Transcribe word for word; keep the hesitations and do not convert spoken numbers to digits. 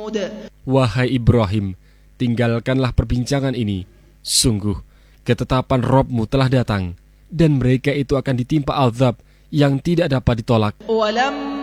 Wahai Ibrahim, tinggalkanlah perbincangan ini. Sungguh, ketetapan Rabb-Mu telah datang, dan mereka itu akan ditimpa azab yang tidak dapat ditolak.